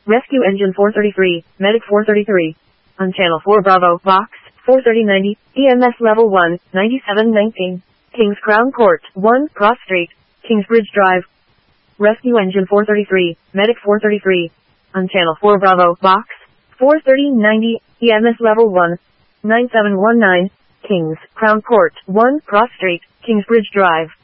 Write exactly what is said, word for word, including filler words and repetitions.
Rescue Engine four thirty-three, Medic four thirty-three. On Channel four Bravo, Box, four thirty ninety, E M S Level one, ninety-seven nineteen. Kings Crown Court, one, Cross Street, Kingsbridge Drive. Rescue Engine four thirty-three, Medic four thirty-three. On Channel four Bravo, Box, four thirty ninety, E M S Level one, nine seven one nine. Kings Crown Court, one, Cross Street, Kingsbridge Drive.